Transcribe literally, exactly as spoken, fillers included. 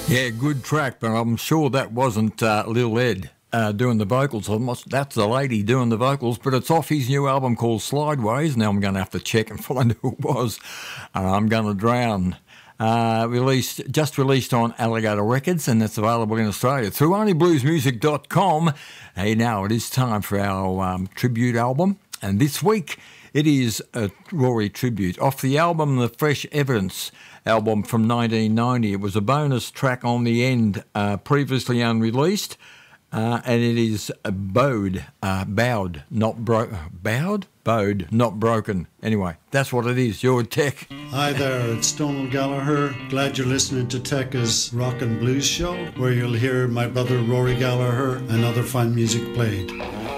Yeah, good track, but I'm sure that wasn't uh, Lil Ed uh, doing the vocals. I'm not- That's the lady doing the vocals, but it's off his new album called Slideways. Now I'm going to have to check and find who it was. Uh, I'm going to drown. Uh, released, just released on Alligator Records, and it's available in Australia through only blues music dot com. Hey, now it is time for our um, tribute album, and this week it is a Rory tribute off the album The Fresh Evidence album from nineteen ninety. It was a bonus track on the end, uh, previously unreleased, uh, and it is bowed, uh, bowed, not bro- bowed, bowed, not broken. Anyway, that's what it is. You're Tech. Hi there, it's Donald Gallagher. Glad you're listening to Tekka's Rock and Blues Show, where you'll hear my brother Rory Gallagher and other fine music played.